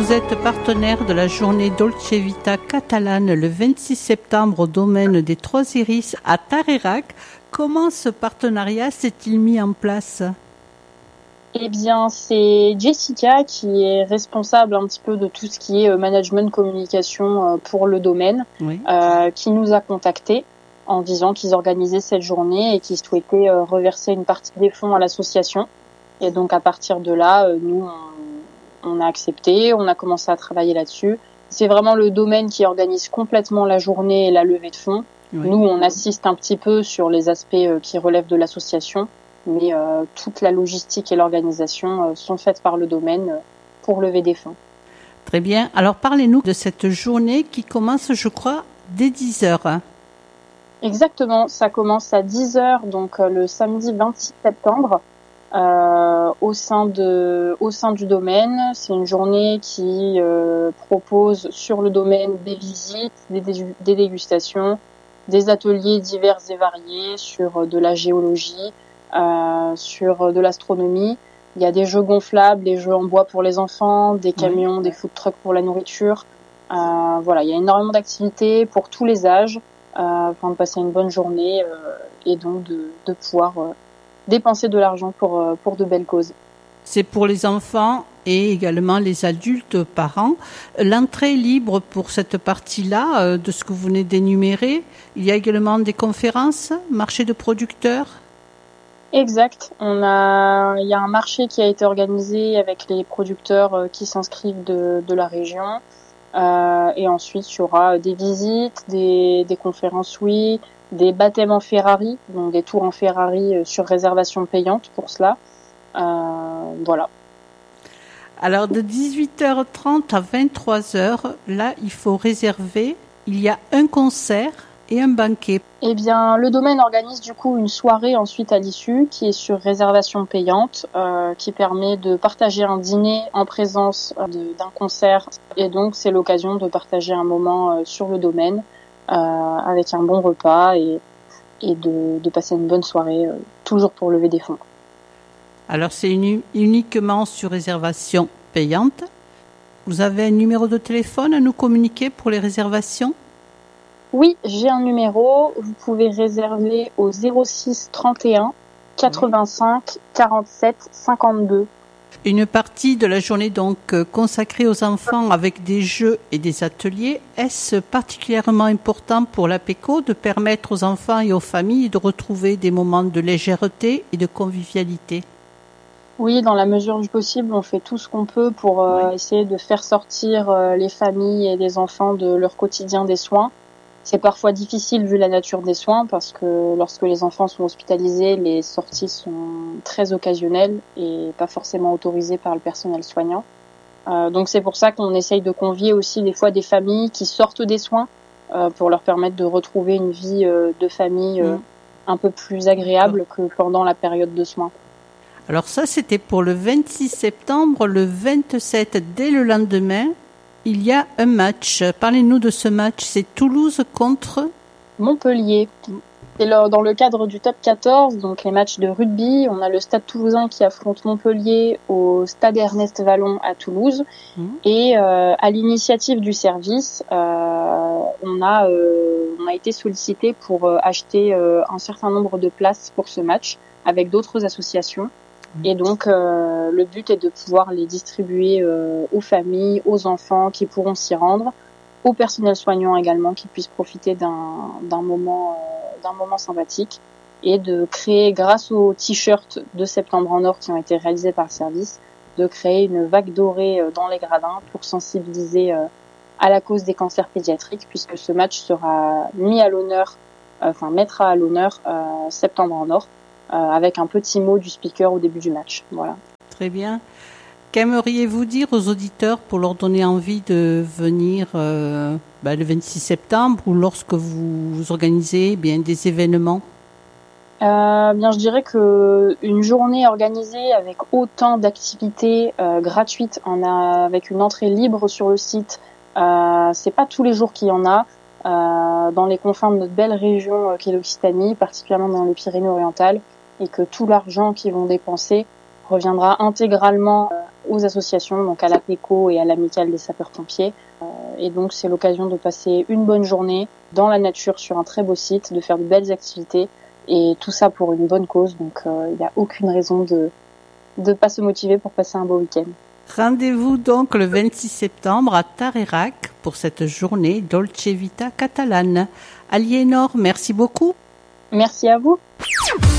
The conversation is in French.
vous êtes partenaire de la journée Dolce Vita catalane le 26 septembre au domaine des Trois Iris à Tarerac. Comment ce partenariat s'est-il mis en place ? Eh bien, c'est Jessica qui est responsable un petit peu de tout ce qui est management communication pour le domaine, Oui. Qui nous a contactés en disant qu'ils organisaient cette journée et qu'ils souhaitaient reverser une partie des fonds à l'association. Et donc, à partir de là, nous, on a accepté, on a commencé à travailler là-dessus. C'est vraiment le domaine qui organise complètement la journée et la levée de fonds. Oui. Nous, on assiste un petit peu sur les aspects qui relèvent de l'association, mais toute la logistique et l'organisation sont faites par le domaine pour lever des fonds. Très bien. Alors, parlez-nous de cette journée qui commence, je crois, dès 10h. Exactement. Ça commence à 10h, donc le samedi 26 septembre. Au sein du domaine. C'est une journée qui propose sur le domaine des visites, des dégustations, des ateliers divers et variés sur de la géologie, sur de l'astronomie. Il y a des jeux gonflables, des jeux en bois pour les enfants, des camions, des food trucks pour la nourriture. Voilà, il y a énormément d'activités pour tous les âges, afin de passer une bonne journée et donc de pouvoir dépenser de l'argent pour de belles causes. C'est pour les enfants et également les adultes parents. L'entrée est libre pour cette partie-là de ce que vous venez d'énumérer. Il y a également des conférences, marché de producteurs. Exact. Il y a un marché qui a été organisé avec les producteurs qui s'inscrivent de la région. Et ensuite, il y aura des visites, des conférences, oui, des baptêmes en Ferrari, donc des tours en Ferrari sur réservation payante pour cela. Voilà. Alors, de 18h30 à 23h, là, il faut réserver. Il y a un concert et un banquet. Eh bien, le domaine organise du coup une soirée ensuite à l'issue qui est sur réservation payante, qui permet de partager un dîner en présence d'un concert. Et donc, c'est l'occasion de partager un moment sur le domaine avec un bon repas et de passer une bonne soirée, toujours pour lever des fonds. Alors, c'est uniquement sur réservation payante. Vous avez un numéro de téléphone à nous communiquer pour les réservations ? Oui, j'ai un numéro. Vous pouvez réserver au 06 31 85 47 52. Une partie de la journée donc consacrée aux enfants avec des jeux et des ateliers. Est-ce particulièrement important pour l'APECO de permettre aux enfants et aux familles de retrouver des moments de légèreté et de convivialité ? Oui, dans la mesure du possible, on fait tout ce qu'on peut pour essayer de faire sortir les familles et les enfants de leur quotidien des soins. C'est parfois difficile vu la nature des soins parce que lorsque les enfants sont hospitalisés, les sorties sont très occasionnelles et pas forcément autorisées par le personnel soignant. Donc c'est pour ça qu'on essaye de convier aussi des fois des familles qui sortent des soins pour leur permettre de retrouver une vie de famille un peu plus agréable que pendant la période de soins. Alors ça, c'était pour le 26 septembre. Le 27, dès le lendemain, il y a un match. Parlez-nous de ce match. C'est Toulouse contre Montpellier. C'est dans le cadre du top 14, donc les matchs de rugby. On a le Stade Toulousain qui affronte Montpellier au Stade Ernest Vallon à Toulouse. Et à l'initiative du service, on a été sollicité pour acheter un certain nombre de places pour ce match avec d'autres associations. Et donc, le but est de pouvoir les distribuer aux familles, aux enfants qui pourront s'y rendre, au personnel soignant également qui puisse profiter d'un moment sympathique et de créer, grâce aux t-shirts de Septembre en Or qui ont été réalisés par le service, de créer une vague dorée dans les gradins pour sensibiliser à la cause des cancers pédiatriques, puisque ce match sera mettra à l'honneur Septembre en Or. Avec un petit mot du speaker au début du match. Voilà. Très bien. Qu'aimeriez-vous dire aux auditeurs pour leur donner envie de venir le 26 septembre ou lorsque vous organisez des événements ? Je dirais que une journée organisée avec autant d'activités gratuites, avec une entrée libre sur le site, c'est pas tous les jours qu'il y en a. Dans les confins de notre belle région qu'est l'Occitanie, particulièrement dans les Pyrénées-Orientales, et que tout l'argent qu'ils vont dépenser reviendra intégralement aux associations, donc à l'APECO et à l'Amicale des sapeurs-pompiers. Et donc c'est l'occasion de passer une bonne journée dans la nature sur un très beau site, de faire de belles activités et tout ça pour une bonne cause. Donc il n'y a aucune raison de pas se motiver pour passer un beau week-end. Rendez-vous donc le 26 septembre à Tarerac pour cette journée Dolce Vita catalane. Aliénor, merci beaucoup. Merci à vous.